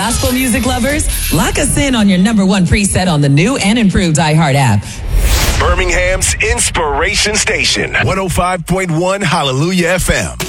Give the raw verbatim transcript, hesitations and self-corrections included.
gospel music lovers, lock us in on your number one preset on the new and improved iHeart app. Birmingham's Inspiration Station, one oh five point one Hallelujah F M.